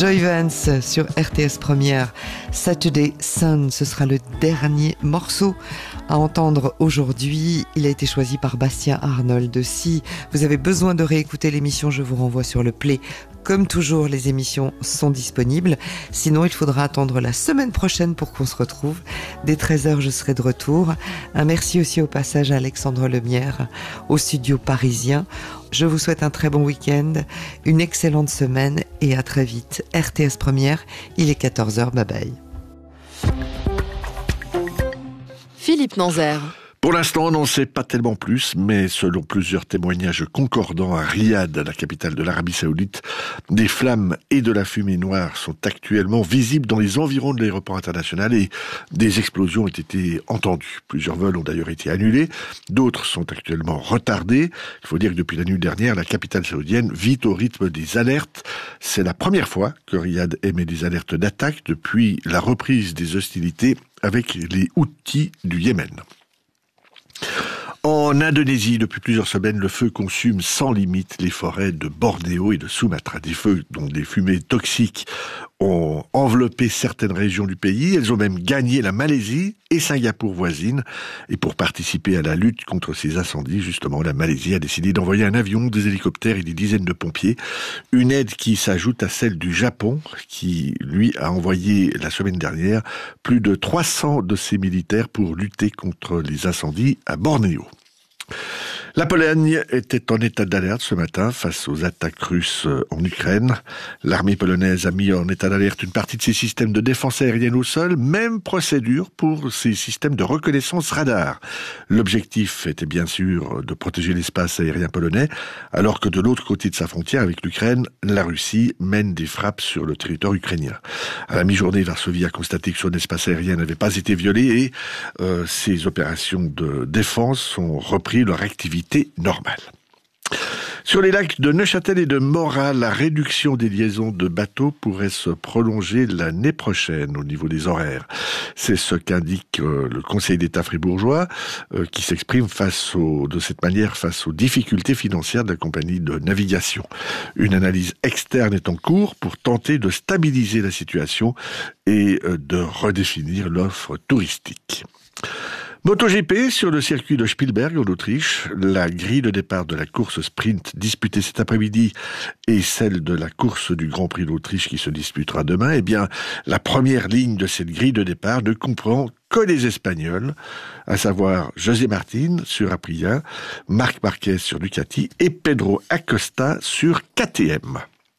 Joy Vance sur RTS Première. Saturday Sun, ce sera le dernier morceau à entendre aujourd'hui. Il a été choisi par Bastien Arnold. Si vous avez besoin de réécouter l'émission, je vous renvoie sur le Play. Comme toujours, les émissions sont disponibles. Sinon, il faudra attendre la semaine prochaine pour qu'on se retrouve. Dès 13h, je serai de retour. Un merci aussi au passage à Alexandre Lemierre, au studio parisien. Je vous souhaite un très bon week-end, une excellente semaine et à très vite. RTS Première, il est 14h, bye bye. Philippe Nanzer. Pour l'instant, on n'en sait pas tellement plus, mais selon plusieurs témoignages concordants à Riyad, la capitale de l'Arabie Saoudite, des flammes et de la fumée noire sont actuellement visibles dans les environs de l'aéroport international et des explosions ont été entendues. Plusieurs vols ont d'ailleurs été annulés, d'autres sont actuellement retardés. Il faut dire que depuis la nuit dernière, la capitale saoudienne vit au rythme des alertes. C'est la première fois que Riyad émet des alertes d'attaque depuis la reprise des hostilités avec les Houthis du Yémen. En Indonésie, depuis plusieurs semaines, le feu consume sans limite les forêts de Bornéo et de Sumatra. Des feux dont des fumées toxiques ont enveloppé certaines régions du pays. Elles ont même gagné la Malaisie et Singapour voisines. Et pour participer à la lutte contre ces incendies, justement, la Malaisie a décidé d'envoyer un avion, des hélicoptères et des dizaines de pompiers. Une aide qui s'ajoute à celle du Japon, qui, lui, a envoyé la semaine dernière plus de 300 de ses militaires pour lutter contre les incendies à Bornéo. La Pologne était en état d'alerte ce matin face aux attaques russes en Ukraine. L'armée polonaise a mis en état d'alerte une partie de ses systèmes de défense aérienne au sol, même procédure pour ses systèmes de reconnaissance radar. L'objectif était bien sûr de protéger l'espace aérien polonais, alors que de l'autre côté de sa frontière avec l'Ukraine, la Russie mène des frappes sur le territoire ukrainien. À la mi-journée, Varsovie a constaté que son espace aérien n'avait pas été violé et ses opérations de défense ont repris leur activité normale. Sur les lacs de Neuchâtel et de Morat, la réduction des liaisons de bateaux pourrait se prolonger l'année prochaine au niveau des horaires. C'est ce qu'indique le Conseil d'État fribourgeois qui s'exprime de cette manière face aux difficultés financières de la compagnie de navigation. Une analyse externe est en cours pour tenter de stabiliser la situation et de redéfinir l'offre touristique. MotoGP sur le circuit de Spielberg en Autriche, la grille de départ de la course sprint disputée cet après-midi et celle de la course du Grand Prix d'Autriche qui se disputera demain, eh bien, la première ligne de cette grille de départ ne comprend que les Espagnols, à savoir José Martín sur Aprilia, Marc Marquez sur Ducati et Pedro Acosta sur KTM.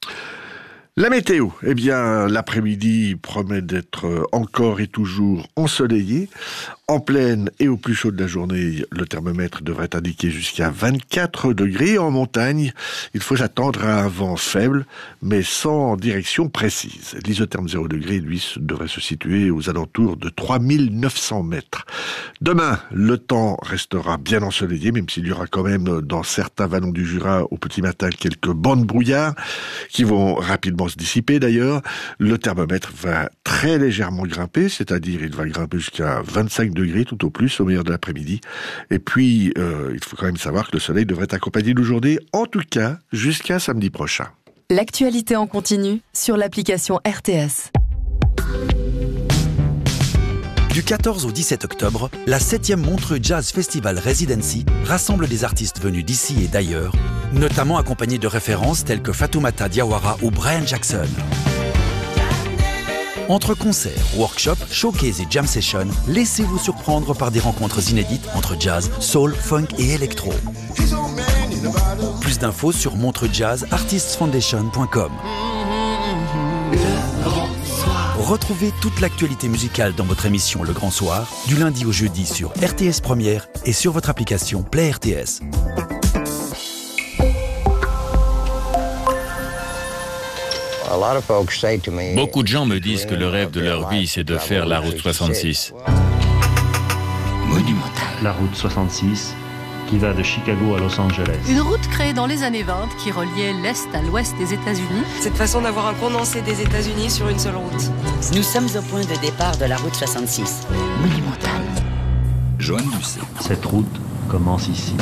La météo, eh bien, l'après-midi promet d'être encore et toujours ensoleillé. En pleine et au plus chaud de la journée, le thermomètre devrait indiquer jusqu'à 24 degrés. En montagne, il faut s'attendre à un vent faible, mais sans direction précise. L'isotherme 0 degré, lui, devrait se situer aux alentours de 3900 mètres. Demain, le temps restera bien ensoleillé, même s'il y aura quand même dans certains vallons du Jura au petit matin quelques bancs de brouillard qui vont rapidement se dissiper d'ailleurs. Le thermomètre va très légèrement grimper, c'est-à-dire il va grimper jusqu'à 25 degrés tout au plus au meilleur de l'après-midi. Et puis, il faut quand même savoir que le soleil devrait accompagner nos journées, en tout cas jusqu'à samedi prochain. L'actualité en continu sur l'application RTS. Du 14 au 17 octobre, la 7e Montreux Jazz Festival Residency rassemble des artistes venus d'ici et d'ailleurs, notamment accompagnés de références telles que Fatoumata Diawara ou Brian Jackson. Entre concerts, workshops, showcases et jam sessions, laissez-vous surprendre par des rencontres inédites entre jazz, soul, funk et électro. Plus d'infos sur montreuxjazzartistsfoundation.com. Retrouvez toute l'actualité musicale dans votre émission Le Grand Soir, du lundi au jeudi sur RTS Première et sur votre application Play RTS. Beaucoup de gens me disent que le rêve de leur vie, c'est de faire la route 66. La route 66, qui va de Chicago à Los Angeles. Une route créée dans les années 20 qui reliait l'Est à l'Ouest des États-Unis. Cette façon d'avoir un condensé des États-Unis sur une seule route. Nous sommes au point de départ de la route 66. Monumentale. Joanne Doucet. Cette route commence ici.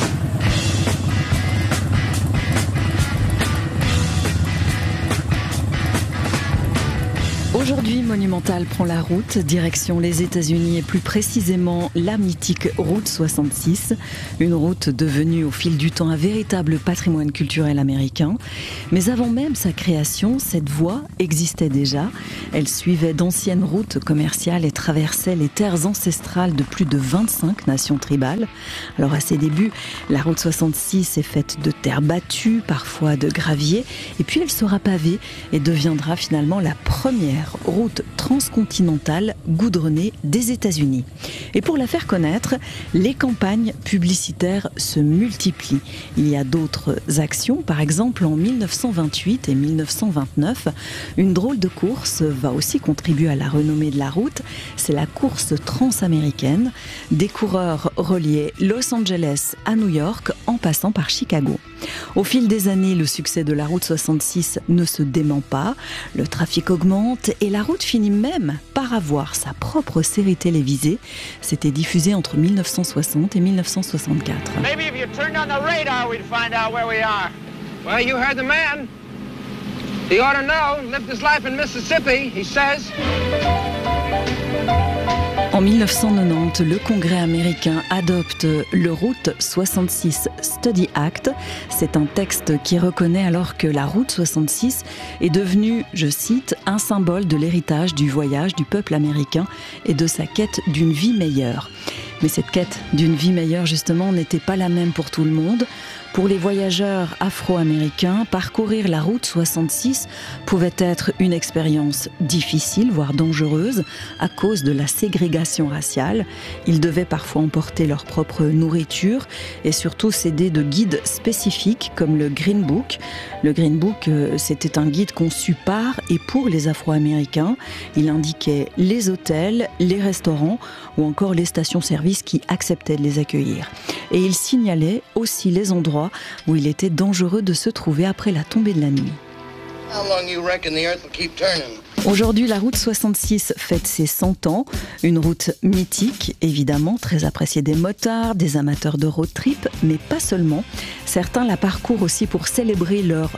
Aujourd'hui, Monumental prend la route, direction les États-Unis et plus précisément la mythique route 66, une route devenue au fil du temps un véritable patrimoine culturel américain. Mais avant même sa création, cette voie existait déjà. Elle suivait d'anciennes routes commerciales et traversait les terres ancestrales de plus de 25 nations tribales. Alors à ses débuts, la route 66 est faite de terre battue, parfois de gravier, et puis elle sera pavée et deviendra finalement la première route transcontinentale goudronnée des États-Unis. Et pour la faire connaître, les campagnes publicitaires se multiplient. Il y a d'autres actions, par exemple en 1928 et 1929, une drôle de course va aussi contribuer à la renommée de la route, c'est la course transaméricaine. Des coureurs reliaient Los Angeles à New York en passant par Chicago. Au fil des années, le succès de la route 66 ne se dément pas, le trafic augmente et la route finit même par avoir sa propre série télévisée. C'était diffusé entre 1960 et 1964. Maybe if you turned on the radar, we'd find out where we are. Well, you heard the man. He ought to know. Lived his life in Mississippi, he says. En 1990, le Congrès américain adopte le Route 66 Study Act. C'est un texte qui reconnaît alors que la Route 66 est devenue, je cite, un symbole de l'héritage du voyage du peuple américain et de sa quête d'une vie meilleure. Mais cette quête d'une vie meilleure, justement, n'était pas la même pour tout le monde. Pour les voyageurs afro-américains, parcourir la route 66 pouvait être une expérience difficile, voire dangereuse, à cause de la ségrégation raciale. Ils devaient parfois emporter leur propre nourriture et surtout s'aider de guides spécifiques comme le Green Book. Le Green Book, c'était un guide conçu par et pour les Afro-Américains. Il indiquait les hôtels, les restaurants ou encore les stations-service qui acceptaient de les accueillir. Et il signalait aussi les endroits où il était dangereux de se trouver après la tombée de la nuit. Aujourd'hui, la route 66 fête ses 100 ans. Une route mythique, évidemment, très appréciée des motards, des amateurs de road trip, mais pas seulement. Certains la parcourent aussi pour célébrer leurs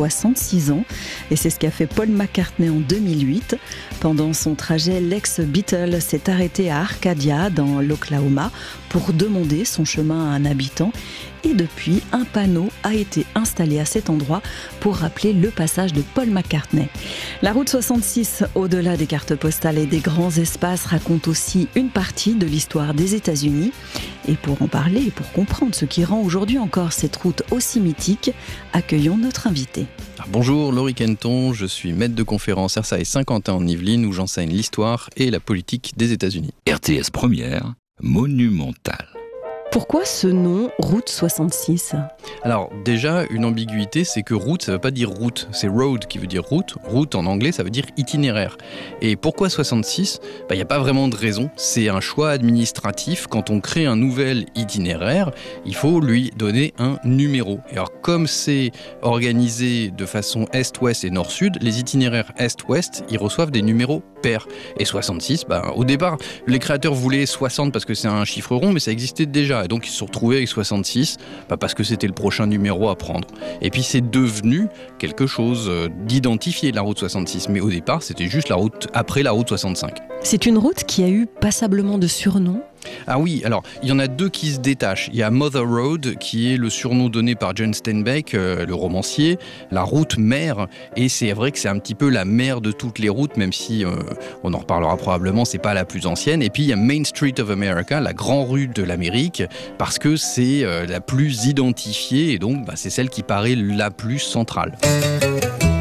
66 ans. Et c'est ce qu'a fait Paul McCartney en 2008. Pendant son trajet, l'ex-Beatle s'est arrêté à Arcadia, dans l'Oklahoma, pour demander son chemin à un habitant. Et depuis, un panneau a été installé à cet endroit pour rappeler le passage de Paul McCartney. La route 66, au-delà des cartes postales et des grands espaces, raconte aussi une partie de l'histoire des États-Unis. Et pour en parler et pour comprendre ce qui rend aujourd'hui encore cette route aussi mythique, accueillons notre invité. Bonjour, Laurie Kenton, je suis maître de conférence Versailles Saint-Quentin en Yvelines où j'enseigne l'histoire et la politique des États-Unis. RTS Première, Monumental. Pourquoi ce nom, Route 66 ? Alors déjà, une ambiguïté, c'est que route, ça ne veut pas dire route, c'est road qui veut dire route. Route en anglais, ça veut dire itinéraire. Et pourquoi 66 ? Il n'y a pas vraiment de raison, c'est un choix administratif. Quand on crée un nouvel itinéraire, il faut lui donner un numéro. Et alors comme c'est organisé de façon est-ouest et nord-sud, les itinéraires est-ouest, ils reçoivent des numéros pairs. Et 66, au départ, les créateurs voulaient 60 parce que c'est un chiffre rond, mais ça existait déjà. Et donc ils se sont retrouvés avec 66 parce que c'était le prochain numéro à prendre. Et puis c'est devenu quelque chose d'identifié, la route 66. Mais au départ, c'était juste la route après la route 65. C'est une route qui a eu passablement de surnoms. Ah oui, alors il y en a deux qui se détachent. Il y a Mother Road, qui est le surnom donné par John Steinbeck, le romancier, la route mère, et c'est vrai que c'est un petit peu la mère de toutes les routes, même si on en reparlera probablement, c'est pas la plus ancienne. Et puis il y a Main Street of America, la grande rue de l'Amérique, parce que c'est la plus identifiée, et donc c'est celle qui paraît la plus centrale.